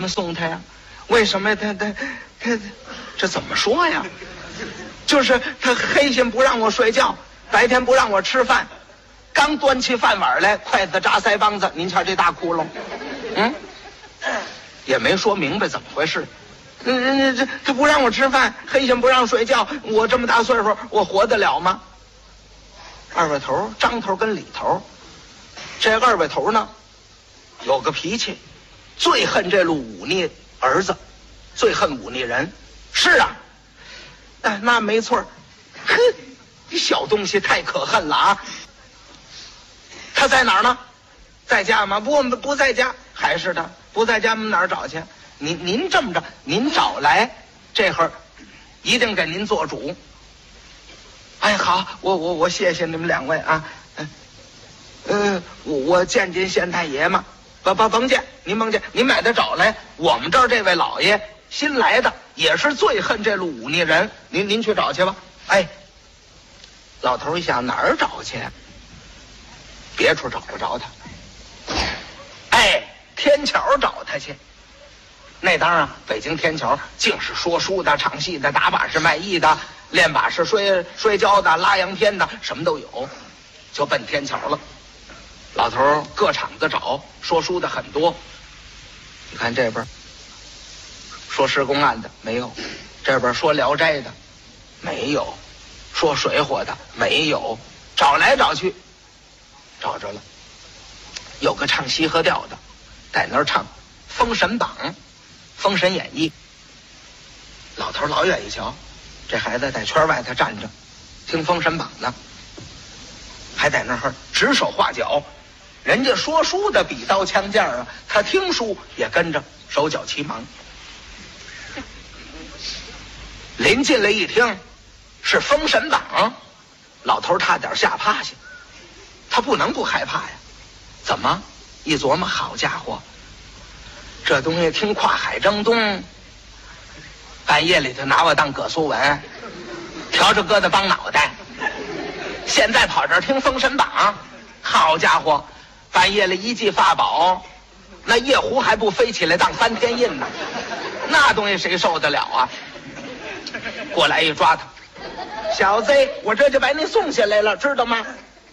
么送他呀？为什么他这怎么说呀？就是他黑心不让我睡觉，白天不让我吃饭，刚端起饭碗来，筷子扎腮帮子，您瞧这大窟窿，也没说明白怎么回事。这不让我吃饭，黑心不让睡觉，我这么大岁数，我活得了吗？二位头，张头跟李头，这二位头呢，有个脾气，最恨这路忤逆儿子，最恨忤逆人。是啊，那没错。哼，这小东西太可恨了啊！他在哪儿呢？在家吗？不在家，还是他不在家，我们哪儿找去？您这么着，您找来，这会儿一定给您做主。哎，好，我谢谢你们两位啊。我见见县太爷嘛，甭见，您甭见，您把他找来。我们这儿这位老爷新来的，也是最恨这路忤逆人。您去找去吧。哎，老头一想，哪儿找去？别处找不着他。哎，天桥找他去。那当然，北京天桥净是说书的、唱戏的、打把式卖艺的、练把式摔跤的、拉洋片的，什么都有，就奔天桥了。老头各场子找，说书的很多。你看这边说施公案的没有，这边说聊斋的没有，说水火的没有，找来找去找着了，有个唱西河调的在那儿唱《封神榜》《封神演义》。老头老远一瞧，这孩子在圈外头站着听《封神榜》呢，还在那儿指手画脚。人家说书的比刀枪剑啊，他听书也跟着手脚齐忙。临进来一听是《封神榜》，老头差点吓趴下。他不能不害怕呀，怎么一琢磨，好家伙，这东西听跨海征东，半夜里头拿我当葛苏文，调着疙瘩帮脑袋，现在跑这儿听《封神榜》，好家伙，半夜里一记法宝，那夜壶还不飞起来当翻天印呢，那东西谁受得了啊？过来一抓他，小子，我这就把你送下来了，知道吗？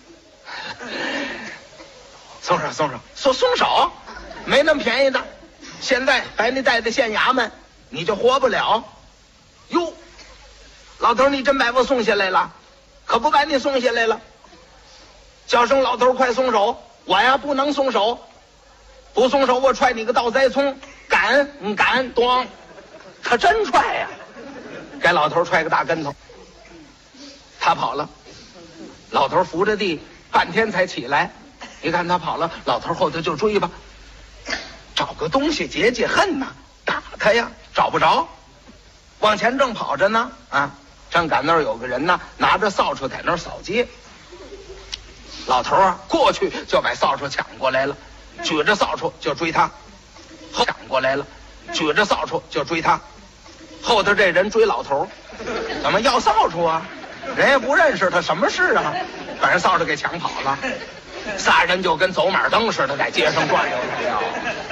松手，没那么便宜的。现在把你带到县衙门，你就活不了。哟，老头，你真把我送下来了？可不把你送下来了。叫声老头，快松手！我呀不能松手，不松手我踹你个倒栽葱！敢，你敢！咣，他真踹呀！给老头踹个大跟头，他跑了。老头扶着地，半天才起来。一看他跑了，老头后头就追吧，找个东西解解恨呐，打他呀，找不着，往前正跑着呢，正赶那儿有个人呢，拿着扫帚在那儿扫街。老头过去就把扫帚抢过来了，举着扫帚就追他，抢过来了，举着扫帚就追他，后头这人追老头，怎么要扫帚啊？人也不认识他，什么事啊？把人扫帚给抢跑了。仨人就跟走马灯似的在街上转悠了。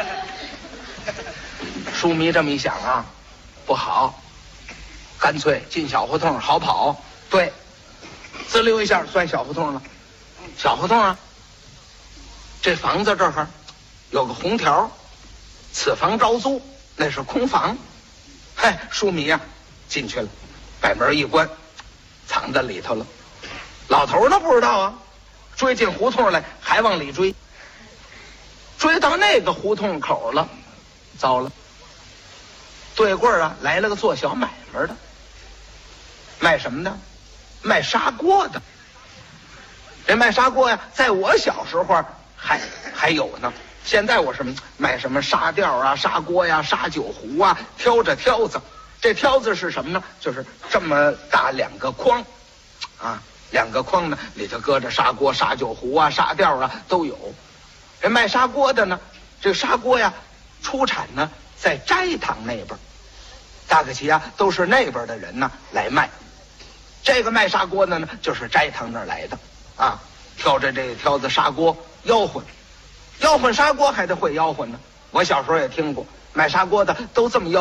书迷这么一想啊，不好，干脆进小胡同好跑。对，滋溜一下算小胡同了。小胡同啊，这房子这儿有个红条，此房招租，那是空房。嗨，书迷啊进去了，把门一关，藏在里头了。老头都不知道啊，追进胡同来，还往里追，追到那个胡同口了，糟了，对过来了个做小买卖的，卖什么的？卖砂锅的。这卖砂锅呀，在我小时候还有呢。现在我卖什么砂吊啊、砂锅呀、砂酒壶啊，挑着挑子。这挑子是什么呢？就是这么大两个筐啊，两个筐呢，里头搁着砂锅、砂酒壶啊、砂吊啊都有。这卖砂锅的呢，这个砂锅呀出产呢在斋堂那边，大概其啊都是那边的人呢来卖。这个卖砂锅的呢，就是斋堂那儿来的啊，挑着这挑子砂锅吆喝砂锅还得会吆喝呢。我小时候也听过， 买砂锅的都这么要。